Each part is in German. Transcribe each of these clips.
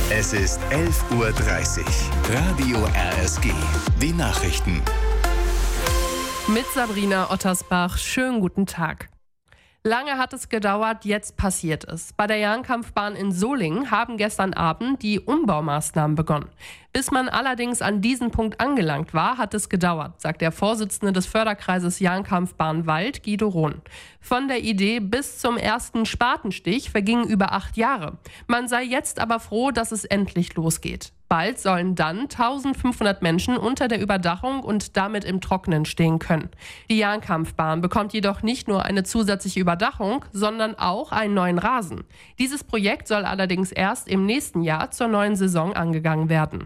Es ist 11:30 Uhr. Radio RSG. Die Nachrichten. Mit Sabrina Ottersbach. Schönen guten Tag. Lange hat es gedauert, jetzt passiert es. Bei der Jahnkampfbahn in Solingen haben gestern Abend die Umbaumaßnahmen begonnen. Bis man allerdings an diesen Punkt angelangt war, hat es gedauert, sagt der Vorsitzende des Förderkreises Jahnkampfbahn Wald, Guido Rohn. Von der Idee bis zum ersten Spatenstich vergingen über 8 Jahre. Man sei jetzt aber froh, dass es endlich losgeht. Bald sollen dann 1500 Menschen unter der Überdachung und damit im Trockenen stehen können. Die Jahnkampfbahn bekommt jedoch nicht nur eine zusätzliche Überdachung, sondern auch einen neuen Rasen. Dieses Projekt soll allerdings erst im nächsten Jahr zur neuen Saison angegangen werden.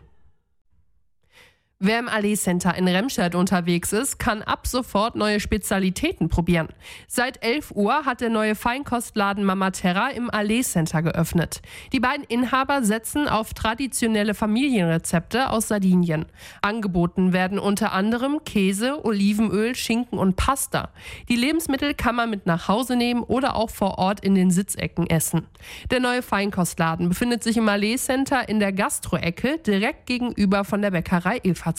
Wer im Allee Center in Remscheid unterwegs ist, kann ab sofort neue Spezialitäten probieren. Seit 11 Uhr hat der neue Feinkostladen Mama Terra im Allee Center geöffnet. Die beiden Inhaber setzen auf traditionelle Familienrezepte aus Sardinien. Angeboten werden unter anderem Käse, Olivenöl, Schinken und Pasta. Die Lebensmittel kann man mit nach Hause nehmen oder auch vor Ort in den Sitzecken essen. Der neue Feinkostladen befindet sich im Allee Center in der Gastro-Ecke direkt gegenüber von der Bäckerei Effertsberg.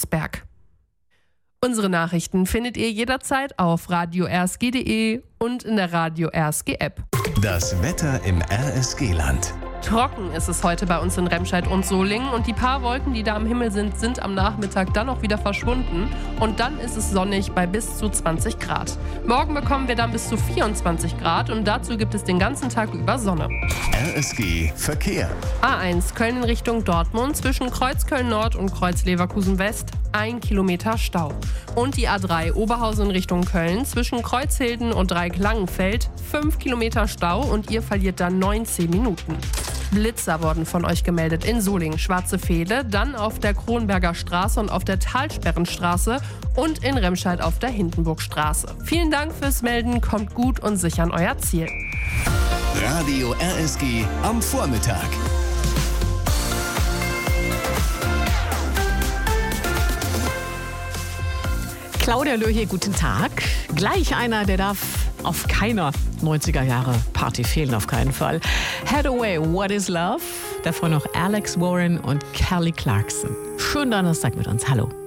Unsere Nachrichten findet ihr jederzeit auf radio-rsg.de und in der Radio RSG App. Das Wetter im RSG-Land. Trocken ist es heute bei uns in Remscheid und Solingen und die paar Wolken, die da am Himmel sind am Nachmittag dann auch wieder verschwunden und dann ist es sonnig bei bis zu 20 Grad. Morgen bekommen wir dann bis zu 24 Grad und dazu gibt es den ganzen Tag über Sonne. RSG Verkehr. A1 Köln in Richtung Dortmund zwischen Kreuzköln Nord und Kreuz Leverkusen West 1 Kilometer Stau. Und die A3 Oberhausen in Richtung Köln zwischen Kreuzhilden und Dreieck-Langenfeld 5 Kilometer Stau und ihr verliert dann 19 Minuten. Blitzer wurden von euch gemeldet in Solingen, Schwarze Fehle, dann auf der Kronberger Straße und auf der Talsperrenstraße und in Remscheid auf der Hindenburgstraße. Vielen Dank fürs Melden, kommt gut und sicher an euer Ziel. Radio RSG am Vormittag. Claudia Löhe, guten Tag. Gleich einer, der darf auf keiner 90er-Jahre-Party fehlen, auf keinen Fall. Hathaway, What is Love? Davor noch Alex Warren und Kelly Clarkson. Schönen Donnerstag mit uns. Hallo.